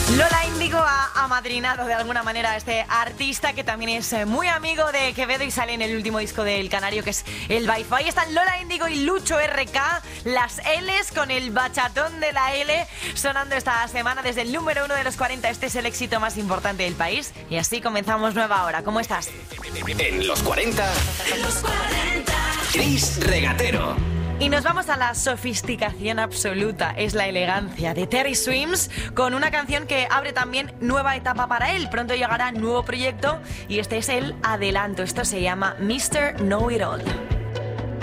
Lola Índigo ha amadrinado de alguna manera a este artista que también es muy amigo de Quevedo y sale en el último disco del Canario, que es el Baifo. Ahí están Lola Índigo y Lucho RK, las L's con el bachatón de la L sonando esta semana desde el número 1 de los 40. Este es el éxito más importante del país y así comenzamos nueva hora. ¿Cómo estás? En los 40, Chris Regatero. Y nos vamos a la sofisticación absoluta, es la elegancia de Terry Swims, con una canción que abre también nueva etapa para él. Pronto llegará nuevo proyecto y este es el adelanto. Esto se llama Mr. Know It All.